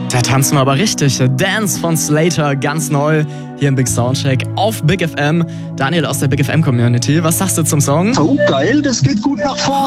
Da tanzen wir aber richtig. Dance von Slater, ganz neu, hier im Big Soundcheck auf Big FM. Daniel aus der Big FM Community, was sagst du zum Song? So geil, das geht gut nach vorne.